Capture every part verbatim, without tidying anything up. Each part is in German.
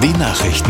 W Nachrichten.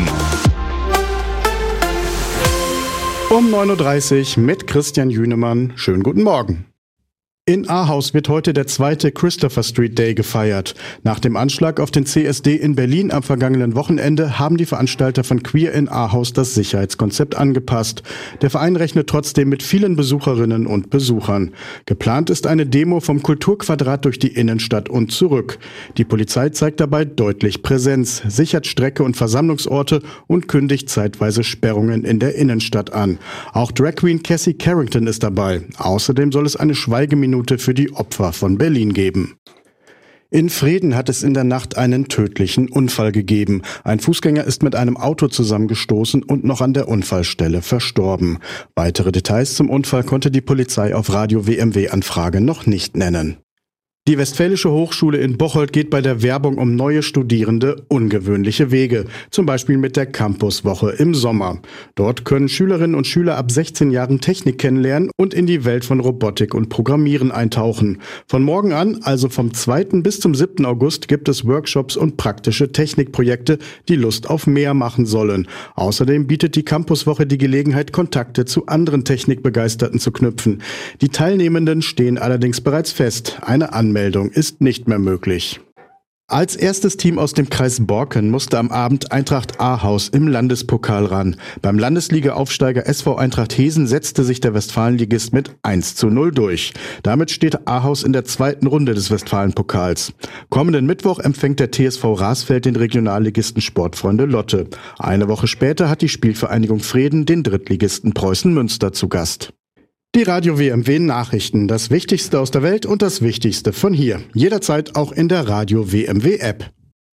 Um neun Uhr dreißig mit Christian Jünemann. Schönen guten Morgen. In Ahaus wird heute der zweite Christopher Street Day gefeiert. Nach dem Anschlag auf den C S D in Berlin am vergangenen Wochenende haben die Veranstalter von Queer in Ahaus das Sicherheitskonzept angepasst. Der Verein rechnet trotzdem mit vielen Besucherinnen und Besuchern. Geplant ist eine Demo vom Kulturquadrat durch die Innenstadt und zurück. Die Polizei zeigt dabei deutlich Präsenz, sichert Strecke und Versammlungsorte und kündigt zeitweise Sperrungen in der Innenstadt an. Auch Drag Queen Cassie Carrington ist dabei. Außerdem soll es eine Schweigeminute für die Opfer von Berlin geben. In Vreden hat es in der Nacht einen tödlichen Unfall gegeben. Ein Fußgänger ist mit einem Auto zusammengestoßen und noch an der Unfallstelle verstorben. Weitere Details zum Unfall konnte die Polizei auf Radio W M W-Anfrage noch nicht nennen. Die Westfälische Hochschule in Bocholt geht bei der Werbung um neue Studierende ungewöhnliche Wege, zum Beispiel mit der Campuswoche im Sommer. Dort können Schülerinnen und Schüler ab sechzehn Jahren Technik kennenlernen und in die Welt von Robotik und Programmieren eintauchen. Von morgen an, also vom zweiten bis zum siebten August, gibt es Workshops und praktische Technikprojekte, die Lust auf mehr machen sollen. Außerdem bietet die Campuswoche die Gelegenheit, Kontakte zu anderen Technikbegeisterten zu knüpfen. Die Teilnehmenden stehen allerdings bereits fest. Eine Anmeldung Meldung ist nicht mehr möglich. Als erstes Team aus dem Kreis Borken musste am Abend Eintracht Ahaus im Landespokal ran. Beim Landesliga-Aufsteiger S V Eintracht Hesen setzte sich der Westfalenligist mit eins zu null durch. Damit steht Ahaus in der zweiten Runde des Westfalenpokals. Kommenden Mittwoch empfängt der T S V Rasfeld den Regionalligisten Sportfreunde Lotte. Eine Woche später hat die Spielvereinigung Vreden den Drittligisten Preußen Münster zu Gast. Die Radio W M W Nachrichten, das Wichtigste aus der Welt und das Wichtigste von hier. Jederzeit auch in der Radio W M W App.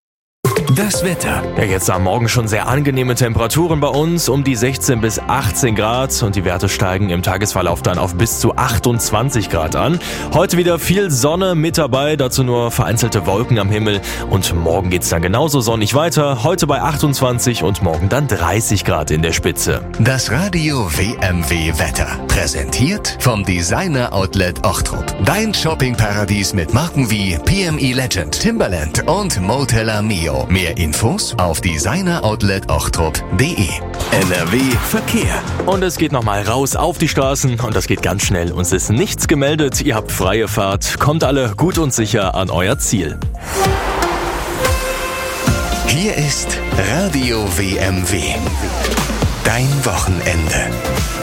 Das Wetter. Ja, jetzt am Morgen schon sehr angenehme Temperaturen bei uns, um die sechzehn bis achtzehn Grad und die Werte steigen im Tagesverlauf dann auf bis zu achtundzwanzig Grad an. Heute wieder viel Sonne mit dabei, dazu nur vereinzelte Wolken am Himmel und morgen geht's dann genauso sonnig weiter. Heute bei achtundzwanzig und morgen dann dreißig Grad in der Spitze. Das Radio W M W Wetter. Präsentiert vom Designer Outlet Ochtrup. Dein Shoppingparadies mit Marken wie P M E Legend, Timberland und Motella Mio. Mehr Infos auf designer outlet ochtrup punkt de. N R W Verkehr. Und es geht nochmal raus auf die Straßen und das geht ganz schnell. Uns ist nichts gemeldet, ihr habt freie Fahrt. Kommt alle gut und sicher an euer Ziel. Hier ist Radio W M W. Dein Wochenende.